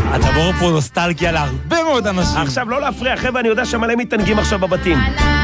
אתה בור פה נוסטלגיה להרבה מאוד אנשים. עכשיו לא להפריע, חבר'ה, אני יודע שמלא מתענגים עכשיו בבתים.